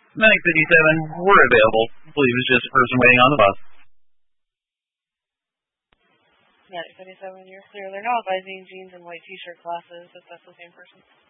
Medic 57, we're available. I believe it's just a person waiting on the bus. Medic 57, you're clear. They're now advising jeans and white t-shirt classes, if that's the same person.